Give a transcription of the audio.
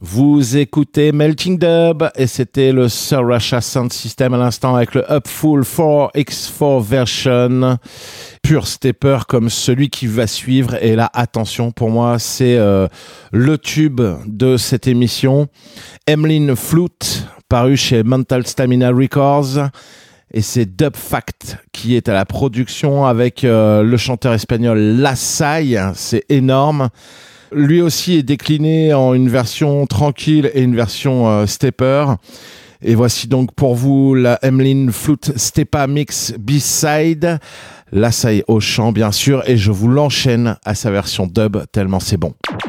Vous écoutez Melting Dub et c'était le Sir Russia Sound System à l'instant avec le Upful 4x4 version. Pur stepper comme celui qui va suivre. Et là, attention, pour moi, c'est le tube de cette émission. Emlyn Flute, paru chez Mental Stamina Records. Et c'est Dub Fact qui est à la production avec le chanteur espagnol Lassai. C'est énorme. Lui aussi est décliné en une version tranquille et une version stepper. Et voici donc pour vous la Emlyn Flute Stepa Mix B-Side. Lassai au chant bien sûr. Et je vous l'enchaîne à sa version dub tellement c'est bon.